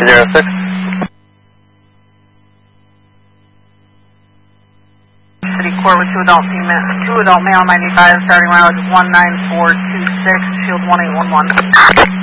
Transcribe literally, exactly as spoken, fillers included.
seven zero six. City Court with two adult female, two adult male ninety-five, starting mileage one nine four two six, shield one eight one one.